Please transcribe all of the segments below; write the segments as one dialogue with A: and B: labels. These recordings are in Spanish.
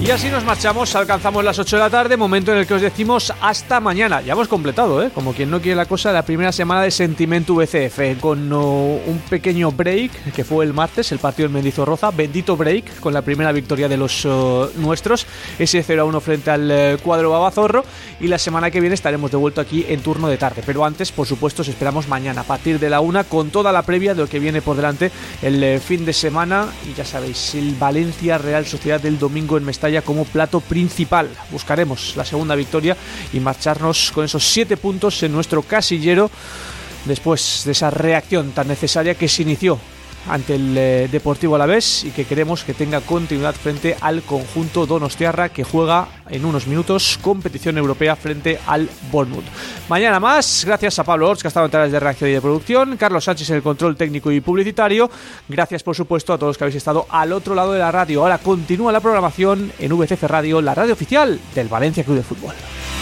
A: Y así nos marchamos, alcanzamos las 8 de la tarde, momento en el que os decimos hasta mañana. Ya hemos completado, como quien no quiere la cosa, la primera semana de Sentimiento VCF, con un pequeño break, que fue el martes, el partido en Mendizorroza, bendito break, con la primera victoria de los nuestros, ese 0-1 frente al cuadro babazorro, y la semana que viene estaremos de vuelta aquí en turno de tarde. Pero antes, por supuesto, os esperamos mañana, a partir de la 1, con toda la previa de lo que viene por delante el fin de semana, y ya sabéis, el Valencia Real Sociedad del domingo en Mestalla como plato principal. Buscaremos la segunda victoria y marcharnos con esos 7 puntos en nuestro casillero después de esa reacción tan necesaria que se inició ante el Deportivo Alavés y que queremos que tenga continuidad frente al conjunto donostiarra, que juega en unos minutos competición europea frente al Bournemouth. Mañana más, gracias a Pablo Orts, que ha estado en tareas de redacción y de producción, Carlos Sánchez en el control técnico y publicitario. Gracias, por supuesto, a todos los que habéis estado al otro lado de la radio. Ahora continúa la programación en VCF Radio, la radio oficial del Valencia Club de Fútbol.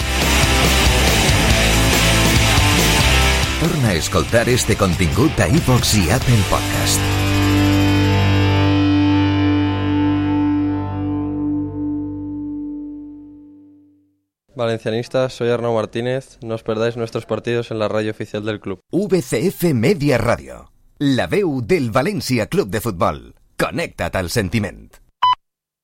B: Torna a escoltar este contingut a iVoox i Apple Podcast.
C: Valencianistas, soy Arnau Martínez. No os perdáis nuestros partidos en la radio oficial del club.
B: VCF Media Radio, la veu del València Club de Futbol. Connecta't al sentiment.